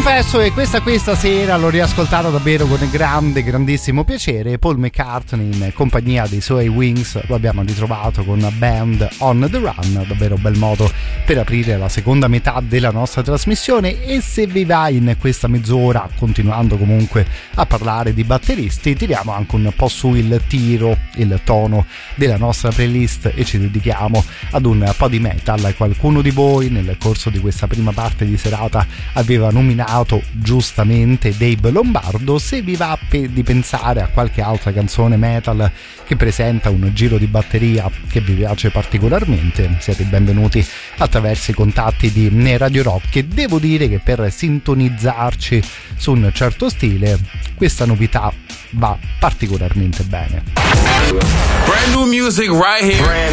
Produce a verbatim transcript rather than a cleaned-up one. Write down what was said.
confesso che questa questa sera l'ho riascoltato davvero con grande, grandissimo piacere. Paul McCartney in compagnia dei suoi Wings lo abbiamo ritrovato con una band On The Run, davvero bel modo per aprire la seconda metà della nostra trasmissione. E se vi va in questa mezz'ora, continuando comunque a parlare di batteristi, tiriamo anche un po' su il tiro, il tono della nostra playlist e ci dedichiamo ad un po' di metal. Qualcuno di voi nel corso di questa prima parte di serata aveva nominato giustamente Dave Lombardo. Se vi va di pensare a qualche altra canzone metal che presenta un giro di batteria che vi piace particolarmente, siete benvenuti attraverso i contatti di Radio Rock, che devo dire che per sintonizzarci su un certo stile questa novità va particolarmente bene. Brand new music right here. Brand